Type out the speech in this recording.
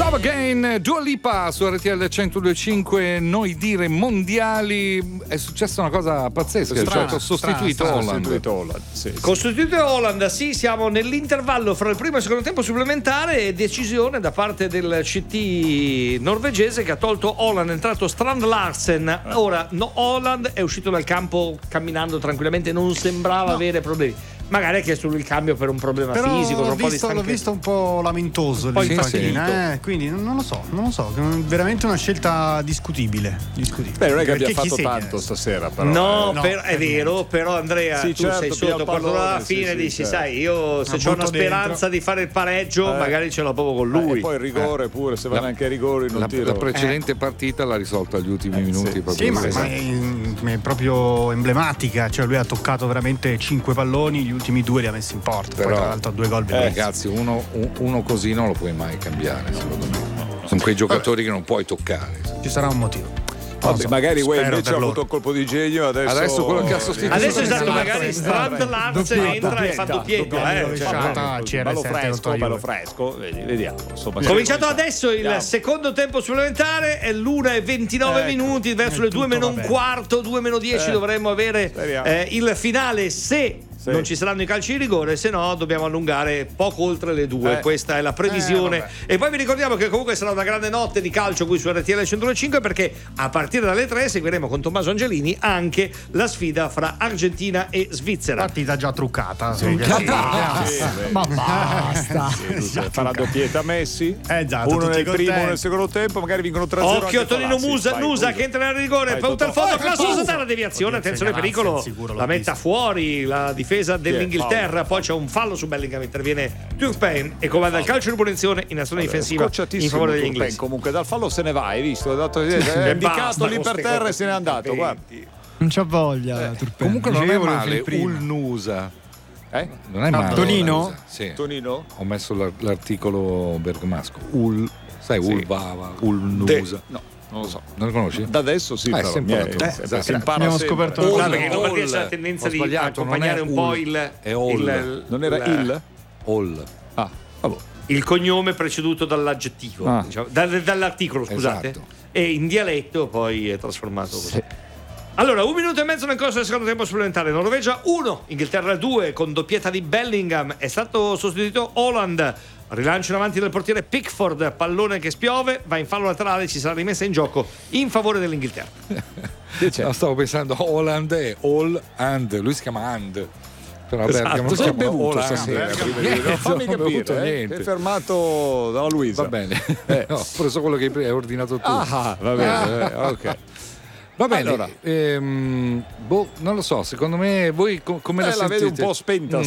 Love Again, Dua Lipa su RTL 102.5. Noi dire mondiali, è successa una cosa pazzesca, cioè sostituito Holland. Sì. Costituito Holland, sì, siamo nell'intervallo fra il primo e il secondo tempo supplementare e decisione da parte del CT norvegese che ha tolto Holland, è entrato Strand Larsen. Ora Holland è uscito dal campo camminando tranquillamente, non sembrava avere problemi. Magari ha chiesto lui il cambio per un problema fisico, per un po' di stanchezza. L'ho visto un po' lamentoso, un po' quindi non lo so, veramente una scelta discutibile. Beh, non è che abbia fatto tanto stasera, però. È vero, però Andrea, tu sei sotto, quando alla fine dici, sai, io se c'ho una speranza di fare il pareggio, magari ce l'ho proprio con lui. E poi il rigore pure, se vanno anche ai rigori non tiro. La precedente partita l'ha risolta agli ultimi minuti. Sì, ma è proprio emblematica, cioè lui ha toccato veramente 5 palloni, gli ultimi 2 li ha messi in porta, poi tra l'altro 2 gol bellissimi. Ragazzi, uno così non lo puoi mai cambiare, secondo me. Sono quei giocatori che non puoi toccare. Ci sarà un motivo. Vabbè, magari Wayne invece ha avuto un colpo di genio, adesso quello che ha sostituito. Adesso esatto, magari Strand Larsen entra e fa doppietta. Bello fresco, vediamo. Insomma, cominciato adesso il secondo tempo supplementare, è l'1:29 minuti, verso le 2 meno un quarto, 2 meno 10 dovremmo avere il finale, se non ci saranno i calci di rigore, se no dobbiamo allungare poco oltre le 2. Questa è la previsione. E poi vi ricordiamo che comunque sarà una grande notte di calcio qui su RTL 105, perché a partire dalle 3 seguiremo con Tommaso Angelini anche la sfida fra Argentina e Svizzera. Partita già truccata. Ma basta. Farà doppietta Messi. Uno nel primo, uno nel secondo tempo, magari vincono 3-0. Occhio Tonino Nusa che entra nel rigore, punta al fondo, classo Satana, deviazione, attenzione pericolo, la metta fuori la difesa dell'Inghilterra. Poi c'è un fallo su Bellingham, interviene Turpin e comanda il calcio di punizione in azione difensiva in favore degli inglesi. Comunque dal fallo se ne va, hai visto? Ha indicato lì per terra e se n'è andato. Guardi. Non c'ha voglia. Turpin. Comunque non è male Nusa. Non è male. Tonino? Sì. Tonino? Ho messo l'articolo bergamasco. Ulvava, Nusa. No. Non lo so. Non lo conosci? Da adesso sì, però. Si impara. Abbiamo scoperto una cosa. Perché in Lombardia c'è la tendenza di accompagnare un po' non era il? All. Vabbè. Il cognome preceduto dall'aggettivo, diciamo, dall'articolo, scusate. Esatto. E in dialetto poi è trasformato così. Allora, 1 minuto e mezzo nel corso del secondo tempo supplementare. Norvegia 1, Inghilterra 2, con doppietta di Bellingham. È stato sostituito Holland. Rilancio in avanti del portiere Pickford, pallone che spiove, va in fallo laterale, ci sarà rimessa in gioco in favore dell'Inghilterra. Stavo pensando Holland e All and, lui si chiama And. Però Cosa hai bevuto stasera? Fammi capire, niente. È fermato dalla Luisa. Va bene. Ho preso quello che hai ordinato tu. Va bene, ok. Va bene, allora. non lo so, secondo me voi come la la sentite? vedi un po' spenta